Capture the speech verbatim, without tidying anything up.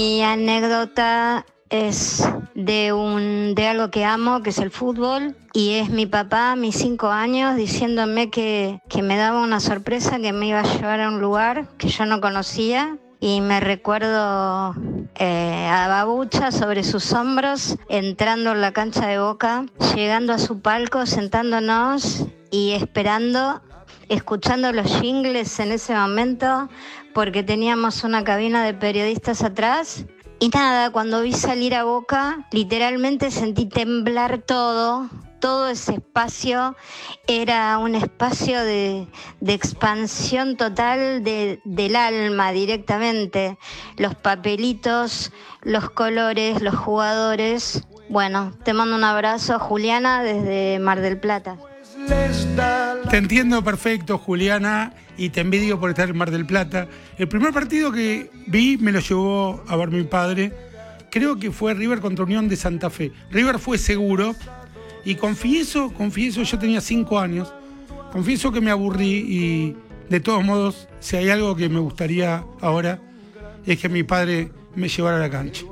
Mi anécdota es de un de algo que amo, que es el fútbol, y es mi papá a mis cinco años diciéndome que, que me daba una sorpresa, que me iba a llevar a un lugar que yo no conocía. Y me recuerdo eh, a Babucha sobre sus hombros, entrando en la cancha de Boca, llegando a su palco, sentándonos y esperando, escuchando los jingles en ese momento, porque teníamos una cabina de periodistas atrás. Y nada, cuando vi salir a Boca, literalmente sentí temblar todo. Todo ese espacio era un espacio de, de expansión total de, del alma directamente. Los papelitos, los colores, los jugadores. Bueno, te mando un abrazo, Juliana, desde Mar del Plata. Te entiendo perfecto, Juliana, y te envidio por estar en Mar del Plata. El primer partido que vi me lo llevó a ver mi padre. Creo que fue River contra Unión de Santa Fe. River fue seguro. Y confieso, confieso, yo tenía cinco años, confieso que me aburrí y de todos modos, si hay algo que me gustaría ahora, es que mi padre me llevara a la cancha.